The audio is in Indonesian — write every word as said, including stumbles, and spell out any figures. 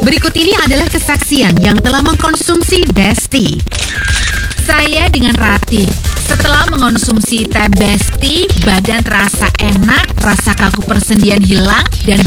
Berikut ini adalah kesaksian yang telah mengkonsumsi Besti. Saya dengan Ratih. Setelah mengonsumsi teh Besti, badan terasa enak, rasa kaku persendian hilang, dan